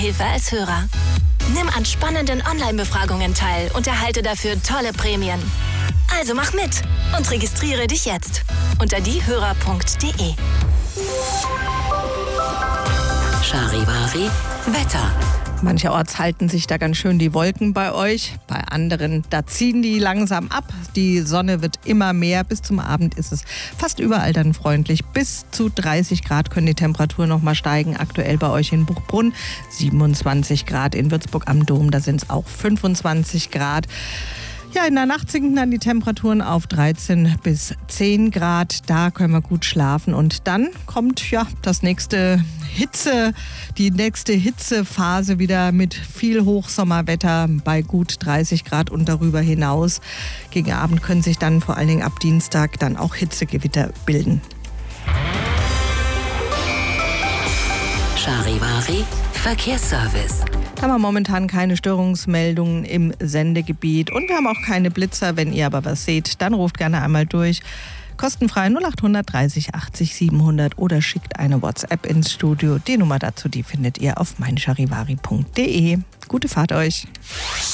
Hilfe als Hörer. Nimm an spannenden Online-Befragungen teil und erhalte dafür tolle Prämien. Also mach mit und registriere dich jetzt unter diehörer.de. Charivari Wetter. Mancherorts halten sich da ganz schön die Wolken bei euch. Bei anderen, da ziehen die langsam ab. Die Sonne wird immer mehr. Bis zum Abend ist es fast überall dann freundlich. Bis zu 30 Grad können die Temperaturen noch mal steigen. Aktuell bei euch in Buchbrunn 27 Grad. In Würzburg am Dom, da sind es auch 25 Grad. Ja, in der Nacht sinken dann die Temperaturen auf 13 bis 10 Grad. Da können wir gut schlafen. Und dann kommt die nächste Hitzephase wieder mit viel Hochsommerwetter bei gut 30 Grad und darüber hinaus. Gegen Abend können sich dann vor allen Dingen ab Dienstag dann auch Hitzegewitter bilden. Charivari Verkehrsservice. Da haben wir momentan keine Störungsmeldungen im Sendegebiet und wir haben auch keine Blitzer. Wenn ihr aber was seht, dann ruft gerne einmal durch. Kostenfrei 0800 30 80 700 oder schickt eine WhatsApp ins Studio. Die Nummer dazu, die findet ihr auf meincharivari.de. Gute Fahrt euch.